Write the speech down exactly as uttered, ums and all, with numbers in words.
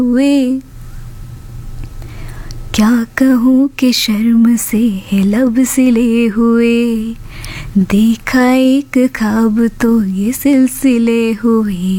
हुए। क्या कहूँ कि शर्म से है लब सिले हुए, देखा एक ख्वाब तो ये सिलसिले हुए।